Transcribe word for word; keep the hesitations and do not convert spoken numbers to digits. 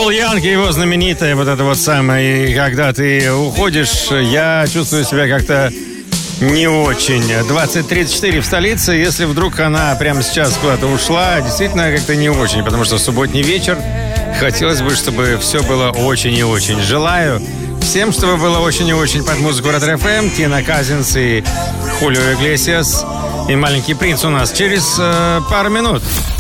Пол Янг и его знаменитая вот это вот самое. И когда ты уходишь, я чувствую себя как-то не очень. двадцать тридцать четыре в столице. Если вдруг она прямо сейчас куда-то ушла, действительно как-то не очень. Потому что субботний вечер. Хотелось бы, чтобы все было очень и очень. Желаю всем, чтобы было очень и очень под музыку Red эф эм. Тина Казинс и Хулио Иглесиас. И маленький принц у нас через э, пару минут.